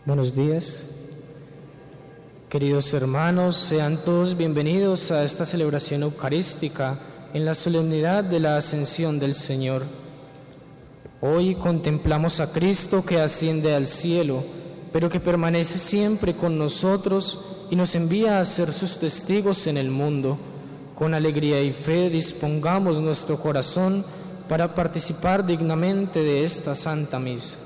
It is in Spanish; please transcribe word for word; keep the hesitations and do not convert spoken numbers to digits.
Buenos días. Queridos hermanos, sean todos bienvenidos a esta celebración eucarística en la solemnidad de la Ascensión del Señor. Hoy contemplamos a Cristo que asciende al cielo, pero que permanece siempre con nosotros y nos envía a ser sus testigos en el mundo. Con alegría y fe dispongamos nuestro corazón para participar dignamente de esta Santa Misa.